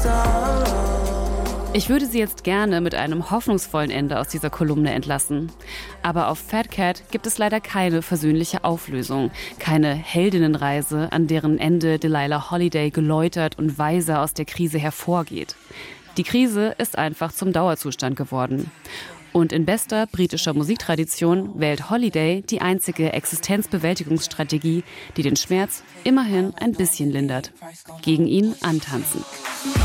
Ich würde Sie jetzt gerne mit einem hoffnungsvollen Ende aus dieser Kolumne entlassen. Aber auf Fat Cat gibt es leider keine versöhnliche Auflösung, keine Heldinnenreise, an deren Ende Delilah Holiday geläutert und weiser aus der Krise hervorgeht. Die Krise ist einfach zum Dauerzustand geworden. Und in bester britischer Musiktradition wählt Holiday die einzige Existenzbewältigungsstrategie, die den Schmerz immerhin ein bisschen lindert: gegen ihn antanzen.